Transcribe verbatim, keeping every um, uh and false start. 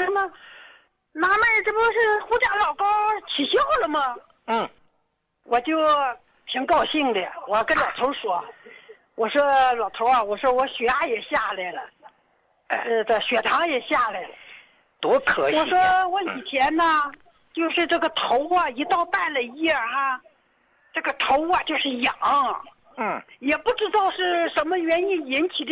什么纳闷，这不是胡家老高起效了吗？ 嗯， 我就挺高兴的，我跟老头说，我说老头啊，我说我血压也下来了，呃，这血糖也下来了， 多可惜、啊！ 我说我以前呢，就是这个头啊，一到半了夜哈、啊，这个头啊就是痒， 嗯， 也不知道是什么原因引起的。